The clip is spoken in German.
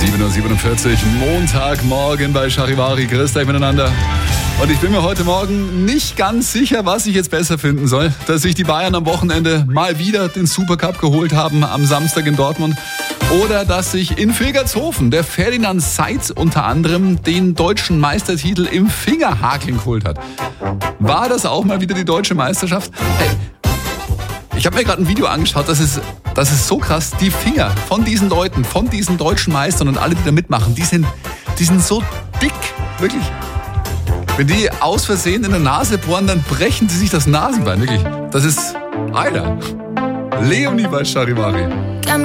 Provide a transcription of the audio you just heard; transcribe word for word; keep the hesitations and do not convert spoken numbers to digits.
sieben Uhr siebenundvierzig, Montagmorgen bei Charivari. Grüßt euch miteinander. Und ich bin mir heute Morgen nicht ganz sicher, was ich jetzt besser finden soll. Dass sich die Bayern am Wochenende mal wieder den Supercup geholt haben, am Samstag in Dortmund. Oder dass sich in Vilgertshofen der Ferdinand Seitz unter anderem den deutschen Meistertitel im Fingerhakeln geholt hat. War das auch mal wieder die deutsche Meisterschaft? Hey, ich habe mir gerade ein Video angeschaut, das ist, das ist so krass. Die Finger von diesen Leuten, von diesen deutschen Meistern und alle, die da mitmachen, die sind, die sind so dick, wirklich. Wenn die aus Versehen in der Nase bohren, dann brechen sie sich das Nasenbein, wirklich. Das ist, Alter, Leonie bei Charivari.